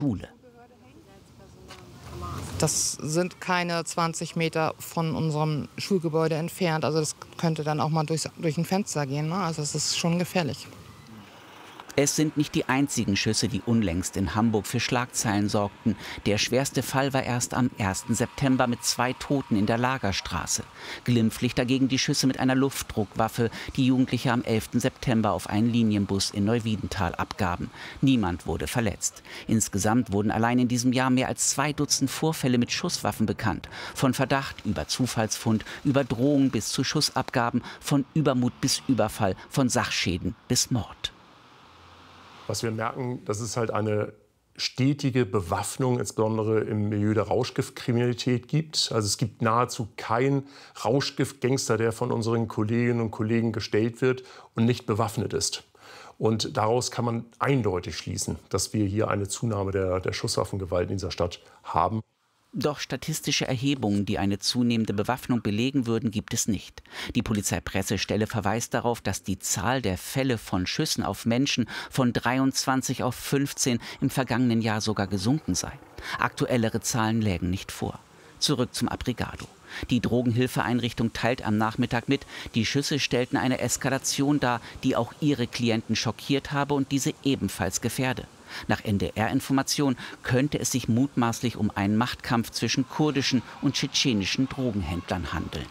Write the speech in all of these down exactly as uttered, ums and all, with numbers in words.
Schule. Das sind keine zwanzig Meter von unserem Schulgebäude entfernt. Also das könnte dann auch mal durch, durch ein Fenster gehen. Ne? Also es ist schon gefährlich. Es sind nicht die einzigen Schüsse, die unlängst in Hamburg für Schlagzeilen sorgten. Der schwerste Fall war erst am ersten September mit zwei Toten in der Lagerstraße. Glimpflich dagegen die Schüsse mit einer Luftdruckwaffe, die Jugendliche am elften September auf einen Linienbus in Neuwiedental abgaben. Niemand wurde verletzt. Insgesamt wurden allein in diesem Jahr mehr als zwei Dutzend Vorfälle mit Schusswaffen bekannt. Von Verdacht über Zufallsfund, über Drohung bis zu Schussabgaben, von Übermut bis Überfall, von Sachschäden bis Mord. Was wir merken, das ist halt eine stetige Bewaffnung, insbesondere im Milieu der Rauschgiftkriminalität gibt. Also es gibt nahezu keinen Rauschgiftgangster, der von unseren Kolleginnen und Kollegen gestellt wird und nicht bewaffnet ist. Und daraus kann man eindeutig schließen, dass wir hier eine Zunahme der, der Schusswaffengewalt in dieser Stadt haben. Doch statistische Erhebungen, die eine zunehmende Bewaffnung belegen würden, gibt es nicht. Die Polizeipressestelle verweist darauf, dass die Zahl der Fälle von Schüssen auf Menschen von dreiundzwanzig auf fünfzehn im vergangenen Jahr sogar gesunken sei. Aktuellere Zahlen lägen nicht vor. Zurück zum Abrigado. Die Drogenhilfeeinrichtung teilt am Nachmittag mit, die Schüsse stellten eine Eskalation dar, die auch ihre Klienten schockiert habe und diese ebenfalls gefährde. Nach N D R-Information könnte es sich mutmaßlich um einen Machtkampf zwischen kurdischen und tschetschenischen Drogenhändlern handeln.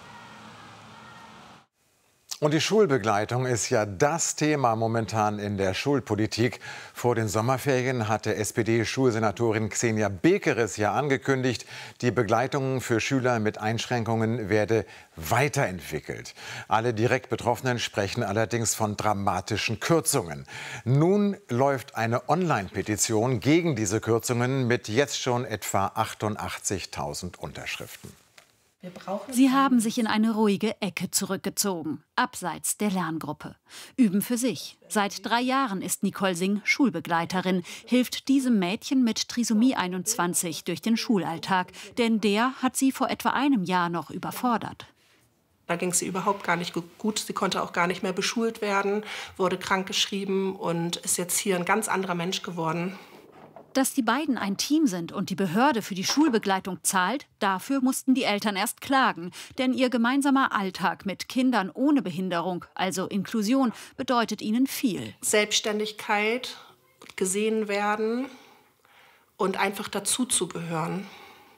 Und die Schulbegleitung ist ja das Thema momentan in der Schulpolitik. Vor den Sommerferien hatte S P D-Schulsenatorin Xenia Bekeres ja angekündigt, die Begleitung für Schüler mit Einschränkungen werde weiterentwickelt. Alle direkt Betroffenen sprechen allerdings von dramatischen Kürzungen. Nun läuft eine Online-Petition gegen diese Kürzungen mit jetzt schon etwa achtundachtzigtausend Unterschriften. Sie haben sich in eine ruhige Ecke zurückgezogen, abseits der Lerngruppe. Üben für sich. Seit drei Jahren ist Nicole Singh Schulbegleiterin, hilft diesem Mädchen mit Trisomie einundzwanzig durch den Schulalltag. Denn der hat sie vor etwa einem Jahr noch überfordert. Da ging es ihr überhaupt gar nicht gut. Sie konnte auch gar nicht mehr beschult werden, wurde krankgeschrieben und ist jetzt hier ein ganz anderer Mensch geworden. Dass die beiden ein Team sind und die Behörde für die Schulbegleitung zahlt, dafür mussten die Eltern erst klagen. Denn ihr gemeinsamer Alltag mit Kindern ohne Behinderung, also Inklusion, bedeutet ihnen viel. Selbstständigkeit, gesehen werden und einfach dazuzugehören.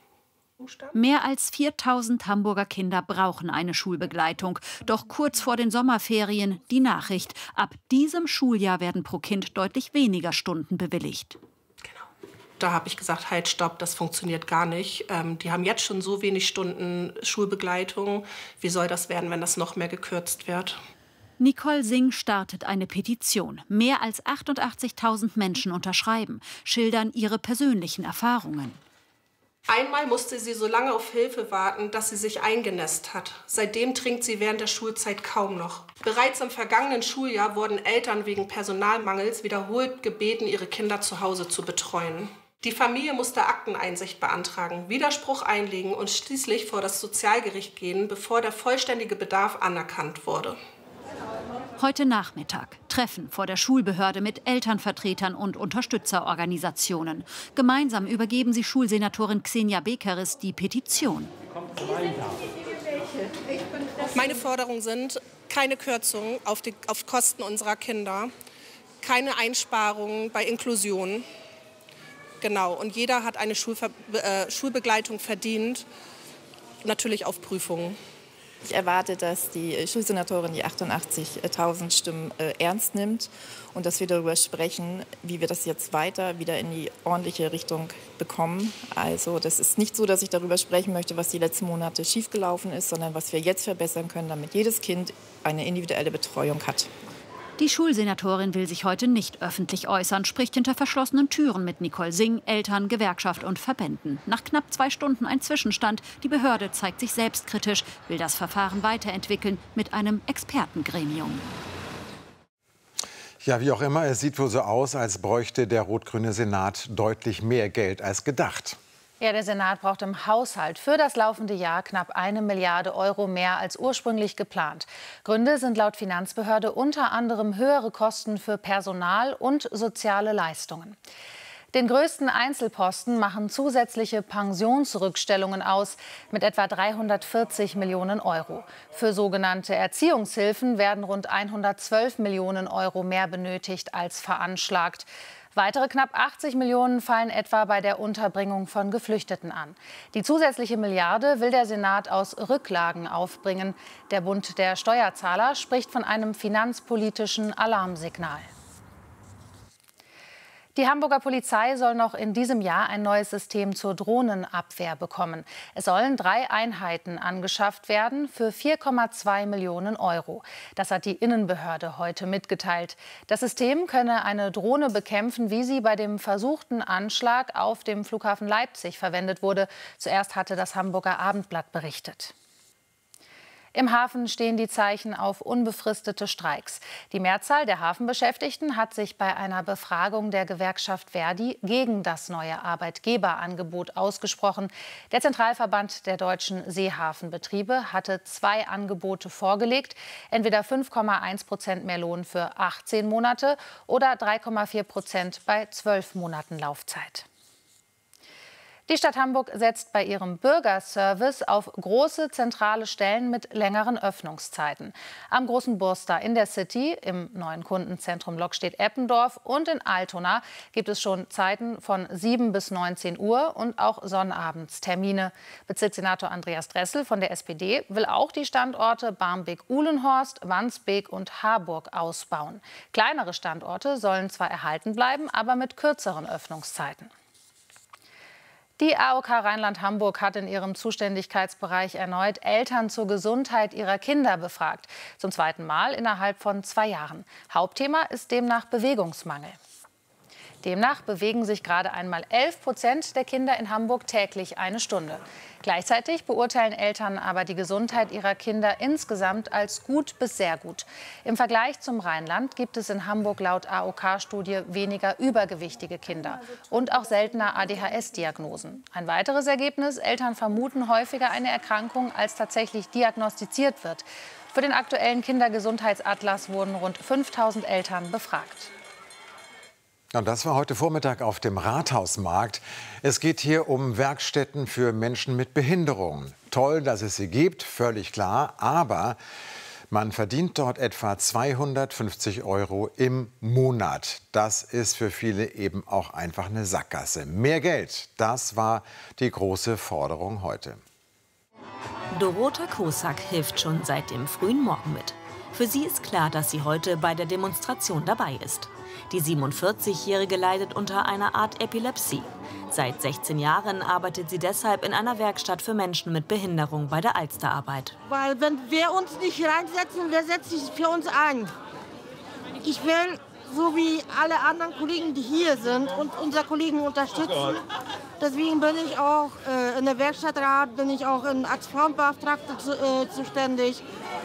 Mehr als viertausend Hamburger Kinder brauchen eine Schulbegleitung. Doch kurz vor den Sommerferien die Nachricht: Ab diesem Schuljahr werden pro Kind deutlich weniger Stunden bewilligt. Da habe ich gesagt, halt, stopp, das funktioniert gar nicht. Ähm, die haben jetzt schon so wenig Stunden Schulbegleitung. Wie soll das werden, wenn das noch mehr gekürzt wird? Nicole Singh startet eine Petition. Mehr als achtundachtzigtausend Menschen unterschreiben, schildern ihre persönlichen Erfahrungen. Einmal musste sie so lange auf Hilfe warten, dass sie sich eingenässt hat. Seitdem trinkt sie während der Schulzeit kaum noch. Bereits im vergangenen Schuljahr wurden Eltern wegen Personalmangels wiederholt gebeten, ihre Kinder zu Hause zu betreuen. Die Familie musste Akteneinsicht beantragen, Widerspruch einlegen und schließlich vor das Sozialgericht gehen, bevor der vollständige Bedarf anerkannt wurde. Heute Nachmittag Treffen vor der Schulbehörde mit Elternvertretern und Unterstützerorganisationen. Gemeinsam übergeben sie Schulsenatorin Xenia Bekeres die Petition. Meine Forderungen sind keine Kürzungen auf, die, auf Kosten unserer Kinder, keine Einsparungen bei Inklusion. Genau, und jeder hat eine Schulver äh, Schulbegleitung verdient, natürlich auf Prüfungen. Ich erwarte, dass die Schulsenatorin die achtundachtzigtausend Stimmen äh, ernst nimmt und dass wir darüber sprechen, wie wir das jetzt weiter wieder in die ordentliche Richtung bekommen. Also das ist nicht so, dass ich darüber sprechen möchte, was die letzten Monate schiefgelaufen ist, sondern was wir jetzt verbessern können, damit jedes Kind eine individuelle Betreuung hat. Die Schulsenatorin will sich heute nicht öffentlich äußern, spricht hinter verschlossenen Türen mit Nicole Singh, Eltern, Gewerkschaft und Verbänden. Nach knapp zwei Stunden ein Zwischenstand. Die Behörde zeigt sich selbstkritisch, will das Verfahren weiterentwickeln mit einem Expertengremium. Ja, wie auch immer, es sieht wohl so aus, als bräuchte der rot-grüne Senat deutlich mehr Geld als gedacht. Ja, der Senat braucht im Haushalt für das laufende Jahr knapp eine Milliarde Euro mehr als ursprünglich geplant. Gründe sind laut Finanzbehörde unter anderem höhere Kosten für Personal und soziale Leistungen. Den größten Einzelposten machen zusätzliche Pensionsrückstellungen aus mit etwa dreihundertvierzig Millionen Euro. Für sogenannte Erziehungshilfen werden rund hundertzwölf Millionen Euro mehr benötigt als veranschlagt. Weitere knapp achtzig Millionen fallen etwa bei der Unterbringung von Geflüchteten an. Die zusätzliche Milliarde will der Senat aus Rücklagen aufbringen. Der Bund der Steuerzahler spricht von einem finanzpolitischen Alarmsignal. Die Hamburger Polizei soll noch in diesem Jahr ein neues System zur Drohnenabwehr bekommen. Es sollen drei Einheiten angeschafft werden für vier Komma zwei Millionen Euro. Das hat die Innenbehörde heute mitgeteilt. Das System könne eine Drohne bekämpfen, wie sie bei dem versuchten Anschlag auf dem Flughafen Leipzig verwendet wurde. Zuerst hatte das Hamburger Abendblatt berichtet. Im Hafen stehen die Zeichen auf unbefristete Streiks. Die Mehrzahl der Hafenbeschäftigten hat sich bei einer Befragung der Gewerkschaft Verdi gegen das neue Arbeitgeberangebot ausgesprochen. Der Zentralverband der deutschen Seehafenbetriebe hatte zwei Angebote vorgelegt, entweder fünf Komma eins Prozent mehr Lohn für achtzehn Monate oder drei Komma vier Prozent bei zwölf Monaten Laufzeit. Die Stadt Hamburg setzt bei ihrem Bürgerservice auf große zentrale Stellen mit längeren Öffnungszeiten. Am Großen Burster in der City, im neuen Kundenzentrum Lockstedt-Eppendorf und in Altona gibt es schon Zeiten von sieben bis neunzehn Uhr und auch Sonnabenstermine. Bezirkssenator Andreas Dressel von der S P D will auch die Standorte Barmbek-Uhlenhorst, Wandsbek und Harburg ausbauen. Kleinere Standorte sollen zwar erhalten bleiben, aber mit kürzeren Öffnungszeiten. Die A O K Rheinland-Hamburg hat in ihrem Zuständigkeitsbereich erneut Eltern zur Gesundheit ihrer Kinder befragt. Zum zweiten Mal innerhalb von zwei Jahren. Hauptthema ist demnach Bewegungsmangel. Demnach bewegen sich gerade einmal elf Prozent der Kinder in Hamburg täglich eine Stunde. Gleichzeitig beurteilen Eltern aber die Gesundheit ihrer Kinder insgesamt als gut bis sehr gut. Im Vergleich zum Rheinland gibt es in Hamburg laut A O K-Studie weniger übergewichtige Kinder und auch seltener A D H S-Diagnosen. Ein weiteres Ergebnis: Eltern vermuten häufiger eine Erkrankung, als tatsächlich diagnostiziert wird. Für den aktuellen Kindergesundheitsatlas wurden rund fünftausend Eltern befragt. Und das war heute Vormittag auf dem Rathausmarkt. Es geht hier um Werkstätten für Menschen mit Behinderungen. Toll, dass es sie gibt, völlig klar. Aber man verdient dort etwa zweihundertfünfzig Euro im Monat. Das ist für viele eben auch einfach eine Sackgasse. Mehr Geld, das war die große Forderung heute. Dorota Kosak hilft schon seit dem frühen Morgen mit. Für sie ist klar, dass sie heute bei der Demonstration dabei ist. Die siebenundvierzigjährige leidet unter einer Art Epilepsie. Seit sechzehn Jahren arbeitet sie deshalb in einer Werkstatt für Menschen mit Behinderung bei der Alsterarbeit. Weil wenn wir uns nicht reinsetzen, wer setzt sich für uns ein? Ich will, so wie alle anderen Kollegen, die hier sind, und unsere Kollegen unterstützen. Deswegen bin ich auch äh, in der Werkstattrat, bin ich auch in als Frauenbeauftragte zu, äh, zuständig.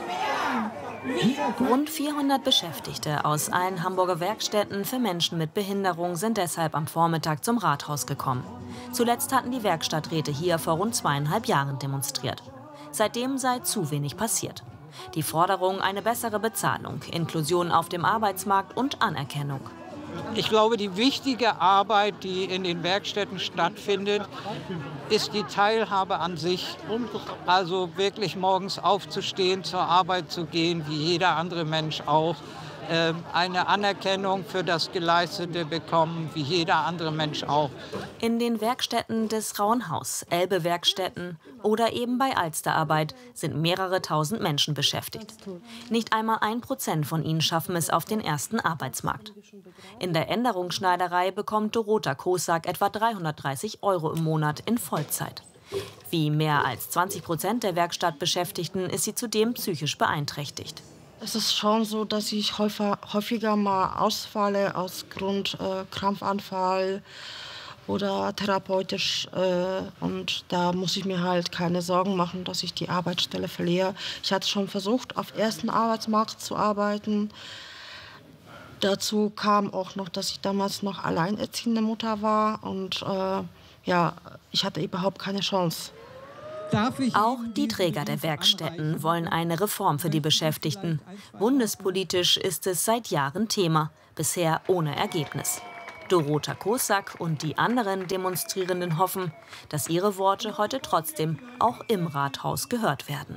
Rund vierhundert Beschäftigte aus allen Hamburger Werkstätten für Menschen mit Behinderung sind deshalb am Vormittag zum Rathaus gekommen. Zuletzt hatten die Werkstatträte hier vor rund zweieinhalb Jahren demonstriert. Seitdem sei zu wenig passiert. Die Forderung: eine bessere Bezahlung, Inklusion auf dem Arbeitsmarkt und Anerkennung. Ich glaube, die wichtige Arbeit, die in den Werkstätten stattfindet, ist die Teilhabe an sich. Also wirklich morgens aufzustehen, zur Arbeit zu gehen, wie jeder andere Mensch auch. Eine Anerkennung für das Geleistete bekommen, wie jeder andere Mensch auch. In den Werkstätten des Rauenhaus, Elbe-Werkstätten oder eben bei Alsterarbeit sind mehrere tausend Menschen beschäftigt. Nicht einmal ein Prozent von ihnen schaffen es auf den ersten Arbeitsmarkt. In der Änderungsschneiderei bekommt Dorota Kosak etwa dreihundertdreißig Euro im Monat in Vollzeit. Wie mehr als zwanzig Prozent der Werkstattbeschäftigten ist sie zudem psychisch beeinträchtigt. Es ist schon so, dass ich häufiger, häufiger mal ausfalle aus Grund äh, Krampfanfall oder therapeutisch. Äh, und da muss ich mir halt keine Sorgen machen, dass ich die Arbeitsstelle verliere. Ich hatte schon versucht, auf ersten Arbeitsmarkt zu arbeiten. Dazu kam auch noch, dass ich damals noch alleinerziehende Mutter war. Und äh, ja, ich hatte überhaupt keine Chance. Auch die Träger der Werkstätten wollen eine Reform für die Beschäftigten. Bundespolitisch ist es seit Jahren Thema, bisher ohne Ergebnis. Dorota Kosak und die anderen Demonstrierenden hoffen, dass ihre Worte heute trotzdem auch im Rathaus gehört werden.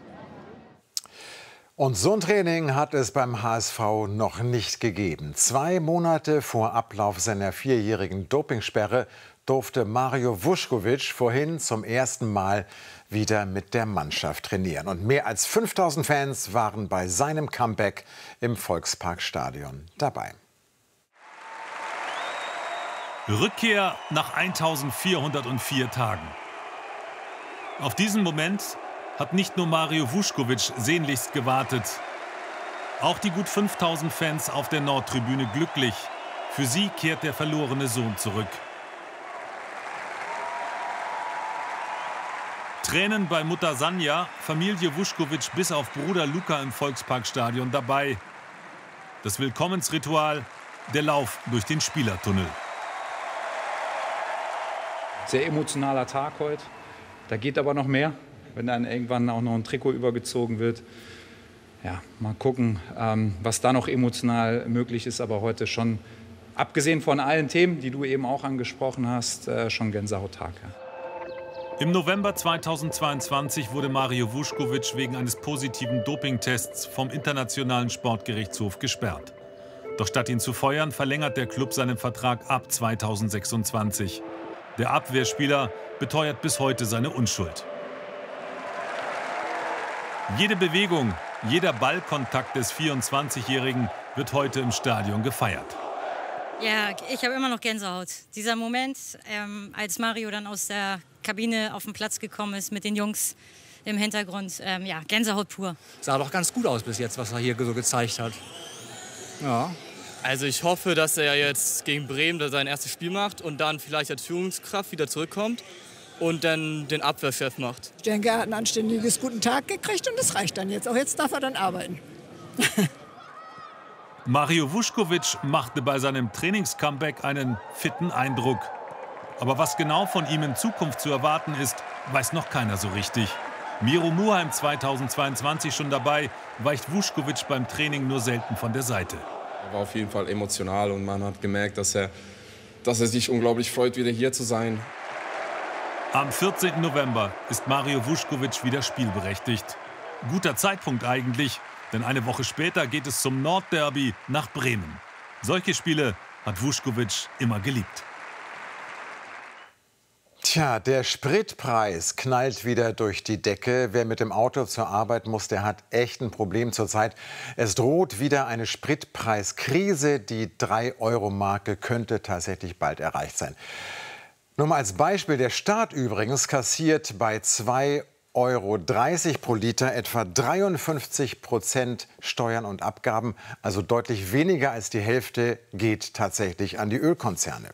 Und so ein Training hat es beim H S V noch nicht gegeben. Zwei Monate vor Ablauf seiner vierjährigen Dopingsperre durfte Mario Vuskovic vorhin zum ersten Mal wieder mit der Mannschaft trainieren. Und mehr als fünftausend Fans waren bei seinem Comeback im Volksparkstadion dabei. Rückkehr nach eintausendvierhundertvier Tagen. Auf diesen Moment hat nicht nur Mario Vuskovic sehnlichst gewartet. Auch die gut fünftausend Fans auf der Nordtribüne glücklich. Für sie kehrt der verlorene Sohn zurück. Tränen bei Mutter Sanja, Familie Vuskovic bis auf Bruder Luka im Volksparkstadion dabei. Das Willkommensritual, der Lauf durch den Spielertunnel. Sehr emotionaler Tag heute. Da geht aber noch mehr, wenn dann irgendwann auch noch ein Trikot übergezogen wird. Ja, mal gucken, ähm, was da noch emotional möglich ist. Aber heute schon, abgesehen von allen Themen, die du eben auch angesprochen hast, äh, schon Gänsehauttag. Ja. Im November zweitausendzweiundzwanzig wurde Mario Vuskovic wegen eines positiven Dopingtests vom Internationalen Sportgerichtshof gesperrt. Doch statt ihn zu feuern, verlängert der Klub seinen Vertrag ab zweitausendsechsundzwanzig. Der Abwehrspieler beteuert bis heute seine Unschuld. Jede Bewegung, jeder Ballkontakt des vierundzwanzigjährigen wird heute im Stadion gefeiert. Ja, ich habe immer noch Gänsehaut. Dieser Moment, ähm, als Mario dann aus der Kabine auf den Platz gekommen ist mit den Jungs im Hintergrund, ähm, ja, Gänsehaut pur. Sah doch ganz gut aus bis jetzt, was er hier so gezeigt hat. Ja. Also ich hoffe, dass er jetzt gegen Bremen sein erstes Spiel macht und dann vielleicht als Führungskraft wieder zurückkommt und dann den Abwehrchef macht. Ich denke, er hat ein anständiges guten Tag gekriegt und das reicht dann jetzt. Auch jetzt darf er dann arbeiten. Mario Vuskovic machte bei seinem Trainingscomeback einen fitten Eindruck. Aber was genau von ihm in Zukunft zu erwarten ist, weiß noch keiner so richtig. Miro Muheim zweitausendzweiundzwanzig schon dabei, weicht Vuskovic beim Training nur selten von der Seite. Er war auf jeden Fall emotional und man hat gemerkt, dass er, dass er sich unglaublich freut, wieder hier zu sein. Am vierzehnten November ist Mario Vuskovic wieder spielberechtigt. Guter Zeitpunkt eigentlich, denn eine Woche später geht es zum Nordderby nach Bremen. Solche Spiele hat Vuskovic immer geliebt. Tja, der Spritpreis knallt wieder durch die Decke. Wer mit dem Auto zur Arbeit muss, der hat echt ein Problem zurzeit. Es droht wieder eine Spritpreiskrise. Die drei Euro Marke könnte tatsächlich bald erreicht sein. Nur mal als Beispiel, der Staat übrigens kassiert bei zwei Euro dreißig pro Liter etwa dreiundfünfzig Prozent Steuern und Abgaben. Also deutlich weniger als die Hälfte geht tatsächlich an die Ölkonzerne.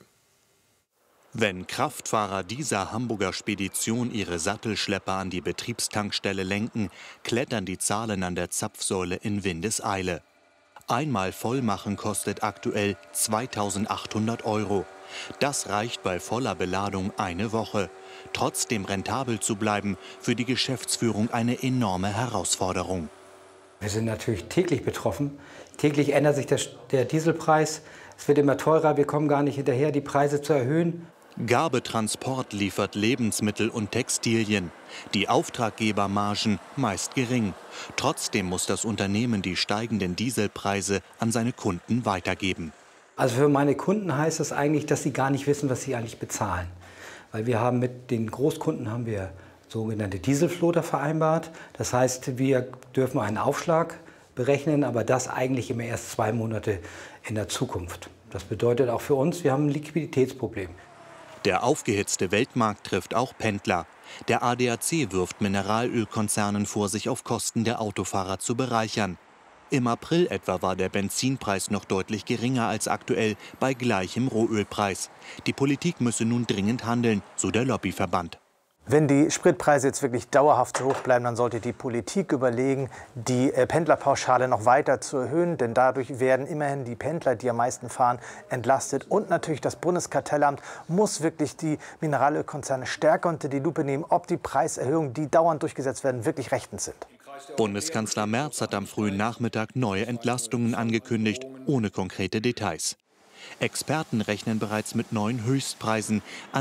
Wenn Kraftfahrer dieser Hamburger Spedition ihre Sattelschlepper an die Betriebstankstelle lenken, klettern die Zahlen an der Zapfsäule in Windeseile. Einmal vollmachen kostet aktuell zweitausendachthundert Euro. Das reicht bei voller Beladung eine Woche. Trotzdem rentabel zu bleiben, für die Geschäftsführung eine enorme Herausforderung. Wir sind natürlich täglich betroffen. Täglich ändert sich der, der Dieselpreis. Es wird immer teurer. Wir kommen gar nicht hinterher, die Preise zu erhöhen. Gabetransport liefert Lebensmittel und Textilien. Die Auftraggebermargen meist gering. Trotzdem muss das Unternehmen die steigenden Dieselpreise an seine Kunden weitergeben. Also für meine Kunden heißt das eigentlich, dass sie gar nicht wissen, was sie eigentlich bezahlen. Weil wir haben mit den Großkunden haben wir sogenannte Dieselfloater vereinbart. Das heißt, wir dürfen einen Aufschlag berechnen, aber das eigentlich immer erst zwei Monate in der Zukunft. Das bedeutet auch für uns, wir haben ein Liquiditätsproblem. Der aufgehitzte Weltmarkt trifft auch Pendler. Der A D A C wirft Mineralölkonzernen vor, sich auf Kosten der Autofahrer zu bereichern. Im April etwa war der Benzinpreis noch deutlich geringer als aktuell bei gleichem Rohölpreis. Die Politik müsse nun dringend handeln, so der Lobbyverband. Wenn die Spritpreise jetzt wirklich dauerhaft so hoch bleiben, dann sollte die Politik überlegen, die Pendlerpauschale noch weiter zu erhöhen. Denn dadurch werden immerhin die Pendler, die am meisten fahren, entlastet. Und natürlich das Bundeskartellamt muss wirklich die Mineralölkonzerne stärker unter die Lupe nehmen, ob die Preiserhöhungen, die dauernd durchgesetzt werden, wirklich rechtens sind. Bundeskanzler Merz hat am frühen Nachmittag neue Entlastungen angekündigt, ohne konkrete Details. Experten rechnen bereits mit neuen Höchstpreisen.